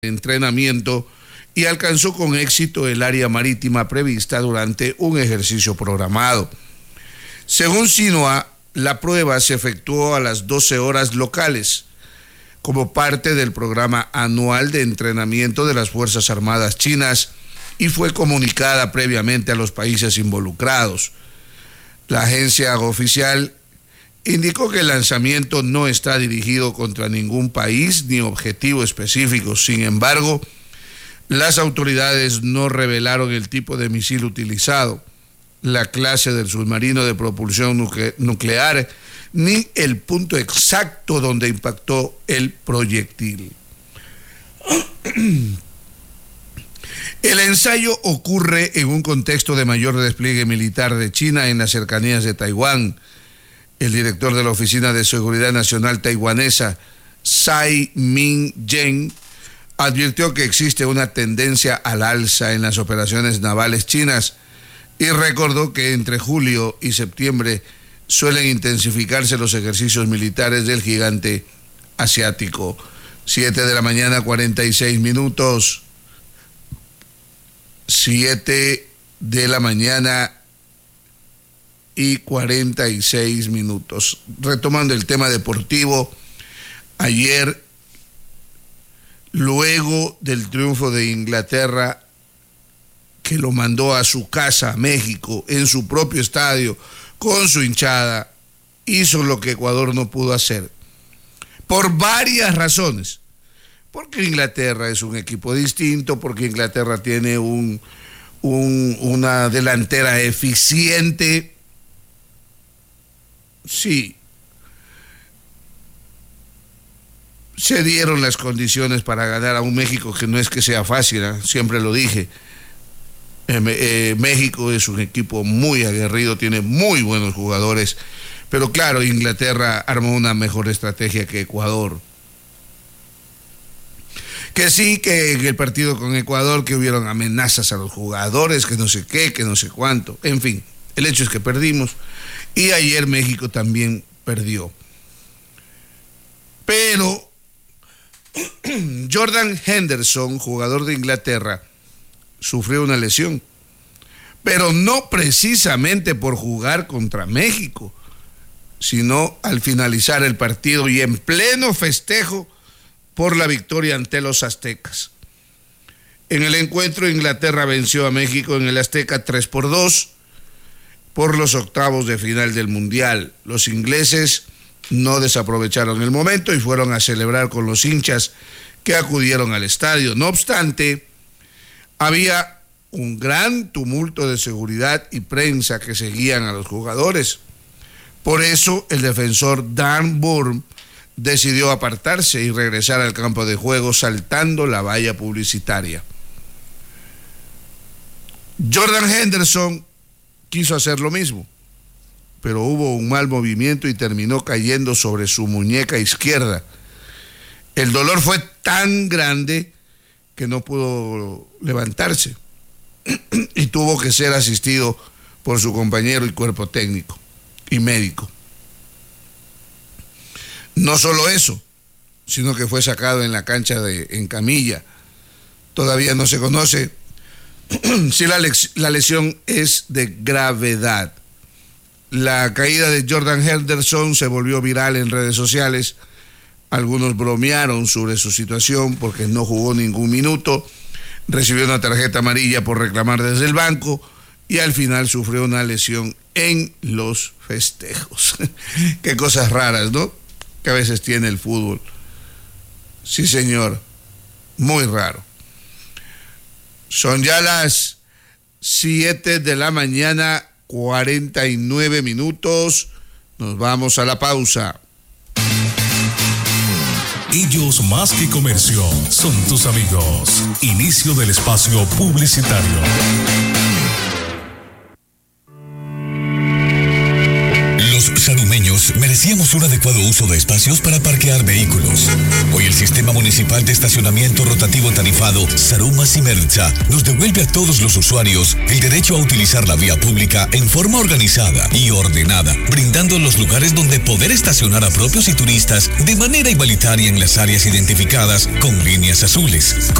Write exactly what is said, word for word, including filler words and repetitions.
entrenamiento y alcanzó con éxito el área marítima prevista durante un ejercicio programado. Según Xinhua, la prueba se efectuó a las doce horas locales, como parte del programa anual de entrenamiento de las Fuerzas Armadas chinas y fue comunicada previamente a los países involucrados. La agencia oficial indicó que el lanzamiento no está dirigido contra ningún país ni objetivo específico. Sin embargo, las autoridades no revelaron el tipo de misil utilizado, la clase del submarino de propulsión nucle- nuclear, ni el punto exacto donde impactó el proyectil. El ensayo ocurre en un contexto de mayor despliegue militar de China en las cercanías de Taiwán. El director de la Oficina de Seguridad Nacional taiwanesa, Tsai Ming-yen, advirtió que existe una tendencia al alza en las operaciones navales chinas y recordó que entre julio y septiembre suelen intensificarse los ejercicios militares del gigante asiático. Siete de la mañana, cuarenta y seis minutos. Siete de la mañana y cuarenta y seis minutos. Retomando el tema deportivo, ayer, luego del triunfo de Inglaterra, que lo mandó a su casa, México, en su propio estadio, con su hinchada, hizo lo que Ecuador no pudo hacer, por varias razones. Porque Inglaterra es un equipo distinto, porque Inglaterra tiene un, un, una delantera eficiente. Sí, se dieron las condiciones para ganar a un México que no es que sea fácil, ¿eh? Siempre lo dije. Eh, eh, México es un equipo muy aguerrido, tiene muy buenos jugadores, pero claro, Inglaterra armó una mejor estrategia que Ecuador. Que sí, que en el partido con Ecuador, que hubieron amenazas a los jugadores, que no sé qué, que no sé cuánto. En fin, el hecho es que perdimos. Y ayer México también perdió. Pero Jordan Henderson, jugador de Inglaterra, sufrió una lesión. Pero no precisamente por jugar contra México, sino al finalizar el partido y en pleno festejo por la victoria ante los aztecas. En el encuentro, Inglaterra venció a México en el Azteca tres por dos por los octavos de final del Mundial. Los ingleses no desaprovecharon el momento y fueron a celebrar con los hinchas que acudieron al estadio. No obstante, había un gran tumulto de seguridad y prensa que seguían a los jugadores. Por eso, el defensor Dan Burn decidió apartarse y regresar al campo de juego saltando la valla publicitaria. Jordan Henderson quiso hacer lo mismo, pero hubo un mal movimiento y terminó cayendo sobre su muñeca izquierda. El dolor fue tan grande que no pudo levantarse y tuvo que ser asistido por su compañero y cuerpo técnico y médico. No solo eso, sino que fue sacado en la cancha de, en camilla. Todavía no se conoce si la, la lesión es de gravedad. La caída de Jordan Henderson se volvió viral en redes sociales. Algunos bromearon sobre su situación porque no jugó ningún minuto, recibió una tarjeta amarilla por reclamar desde el banco y al final sufrió una lesión en los festejos. Qué cosas raras, ¿no?, que a veces tiene el fútbol. Sí, señor, muy raro. Son ya las siete de la mañana, cuarenta y nueve minutos. Nos vamos a la pausa. Ellos más que comercio son tus amigos. Inicio del espacio publicitario. Los salumeños merecen carecíamos un adecuado uso de espacios para parquear vehículos. Hoy el Sistema Municipal de Estacionamiento Rotativo Tarifado, Saruma Simerza, nos devuelve a todos los usuarios el derecho a utilizar la vía pública en forma organizada y ordenada, brindando los lugares donde poder estacionar a propios y turistas de manera igualitaria en las áreas identificadas con líneas azules.